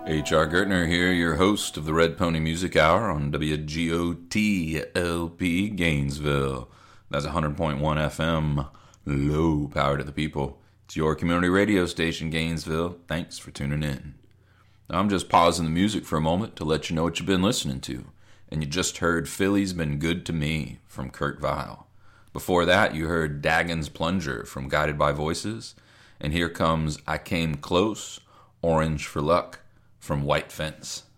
H.R. Gertner here, your host of the Red Pony Music Hour on WGOT-LP Gainesville. That's 100.1 FM, low power to the people. It's your community radio station, Gainesville. Thanks for tuning in. Now, I'm just pausing the music for a moment to let you know what you've been listening to. And you just heard Philly's Been Good to Me from Kurt Vile. Before that, you heard Dagon's Plunger from Guided by Voices. And here comes I Came Close, Orange for Luck from White Fence.